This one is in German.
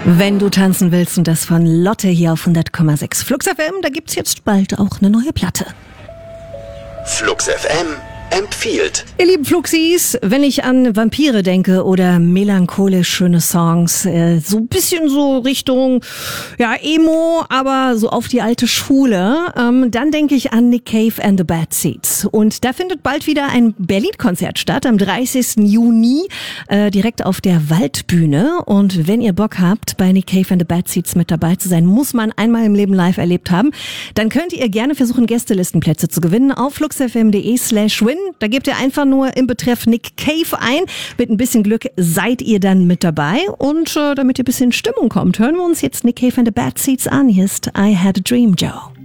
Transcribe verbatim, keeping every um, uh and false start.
Wenn du tanzen willst und das von Lotte hier auf hundert Komma sechs Flux F M, da gibt's jetzt bald auch eine neue Platte. Flux F M empfiehlt. Ihr lieben Fluxis, wenn ich an Vampire denke oder melancholisch schöne Songs, äh, so ein bisschen so Richtung, ja, Emo, aber so auf die alte Schule, ähm, dann denke ich an Nick Cave and the Bad Seeds. Und da findet bald wieder ein Berlin-Konzert statt, am dreißigsten Juni, äh, direkt auf der Waldbühne. Und wenn ihr Bock habt, bei Nick Cave and the Bad Seeds mit dabei zu sein, muss man einmal im Leben live erlebt haben, dann könnt ihr gerne versuchen, Gästelistenplätze zu gewinnen auf fluxfm.de slash win. Da gebt ihr einfach nur im Betreff Nick Cave ein. Mit ein bisschen Glück seid ihr dann mit dabei. Und äh, damit ihr ein bisschen in Stimmung kommt, hören wir uns jetzt Nick Cave and the Bad Seeds an. Hier ist I Had a Dream, Joe.